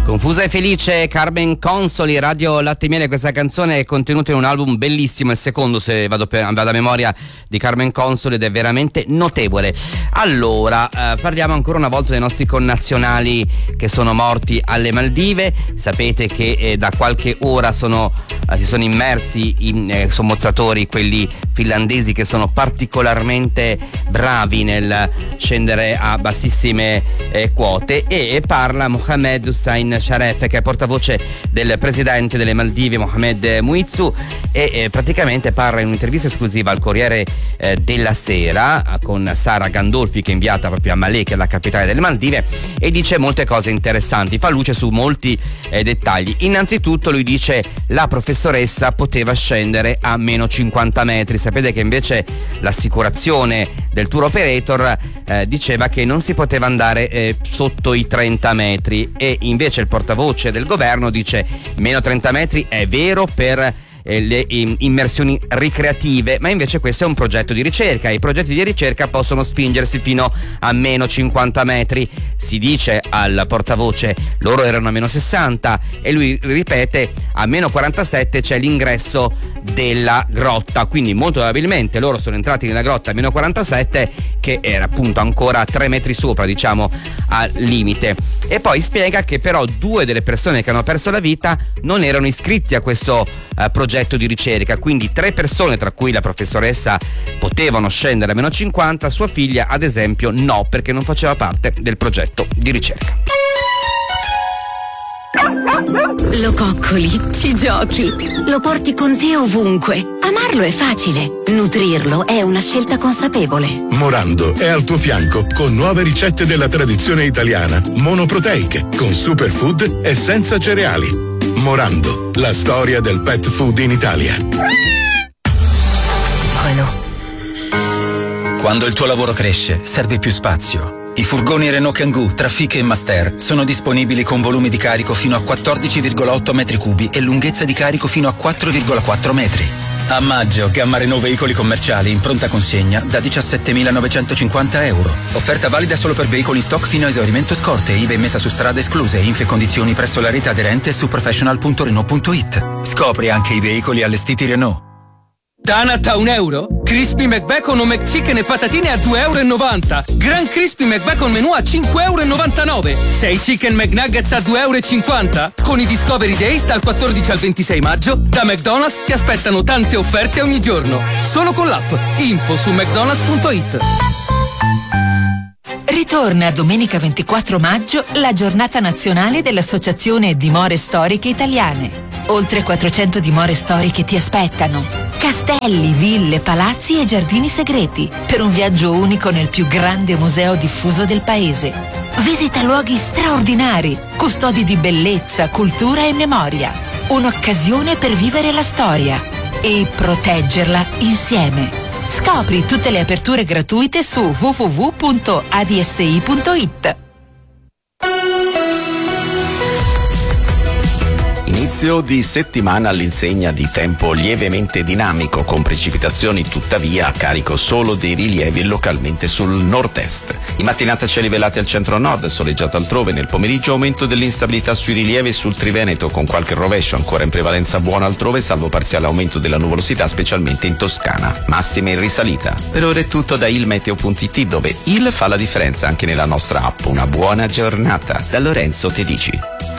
Confusa e felice, Carmen Consoli, Radio Latte e Miele. Questa canzone è contenuta in un album bellissimo, il secondo se vado a memoria di Carmen Consoli, ed è veramente notevole. Allora, parliamo ancora una volta dei nostri connazionali che sono morti alle Maldive. Sapete che da qualche ora si sono immersi in sommozzatori, quelli finlandesi, che sono particolarmente bravi nel scendere a bassissime quote, e parla Mohamed Hussein Sharef, che è portavoce del presidente delle Maldive Mohamed Muizzu, e praticamente parla in un'intervista esclusiva al Corriere della Sera con Sara Gandolfi, che è inviata proprio a Malé, che è la capitale delle Maldive, e dice molte cose interessanti, fa luce su molti dettagli. Innanzitutto lui dice la professoressa poteva scendere a meno 50 metri. Sapete che invece l'assicurazione del tour operator diceva che non si poteva andare sotto i 30 metri, e invece il portavoce del governo dice meno 30 metri è vero per le immersioni ricreative, ma invece questo è un progetto di ricerca, e i progetti di ricerca possono spingersi fino a meno 50 metri. Si dice al portavoce loro erano a meno 60, e lui ripete a meno 47 c'è l'ingresso della grotta, quindi molto probabilmente loro sono entrati nella grotta a meno 47, che era appunto ancora 3 metri sopra, diciamo, al limite. E poi spiega che però 2 delle persone che hanno perso la vita non erano iscritti a questo progetto di ricerca, quindi 3 persone, tra cui la professoressa, potevano scendere a meno 50, sua figlia ad esempio no, perché non faceva parte del progetto di ricerca. Lo coccoli, ci giochi, lo porti con te ovunque. Amarlo è facile, nutrirlo è una scelta consapevole. Morando è al tuo fianco con nuove ricette della tradizione italiana, monoproteiche, con superfood e senza cereali. Morando, la storia del pet food in Italia. Quando il tuo lavoro cresce, serve più spazio. I furgoni Renault Kangoo, Trafic e Master sono disponibili con volumi di carico fino a 14,8 metri cubi e lunghezza di carico fino a 4,4 metri. A maggio, gamma Renault veicoli commerciali in pronta consegna da 17.950 euro. Offerta valida solo per veicoli in stock fino a esaurimento scorte, IVA e messa su strada escluse, info e condizioni presso la rete aderente su professional.renault.it. Scopri anche i veicoli allestiti Renault. Tanat a €1, Crispy McBacon o McChicken e patatine a €2,90. Gran Crispy McBacon menù a €5,99. 6 Chicken McNuggets a €2,50. Con i Discovery Days dal 14 al 26 maggio, da McDonald's ti aspettano tante offerte ogni giorno. Solo con l'app. Info su mcdonalds.it. Ritorna domenica 24 maggio la giornata nazionale dell'Associazione Dimore Storiche Italiane. Oltre 400 dimore storiche ti aspettano. Castelli, ville, palazzi e giardini segreti per un viaggio unico nel più grande museo diffuso del paese. Visita luoghi straordinari, custodi di bellezza, cultura e memoria. Un'occasione per vivere la storia e proteggerla insieme. Scopri tutte le aperture gratuite su www.adsi.it. Inizio di settimana all'insegna di tempo lievemente dinamico, con precipitazioni tuttavia a carico solo dei rilievi localmente sul nord-est. In mattinata cieli velati al centro-nord, soleggiato altrove. Nel pomeriggio aumento dell'instabilità sui rilievi sul Triveneto, con qualche rovescio ancora in prevalenza buona altrove, salvo parziale aumento della nuvolosità specialmente in Toscana. Massime in risalita. Per ora è tutto da ilmeteo.it, dove il fa la differenza anche nella nostra app. Una buona giornata da Lorenzo Tedici.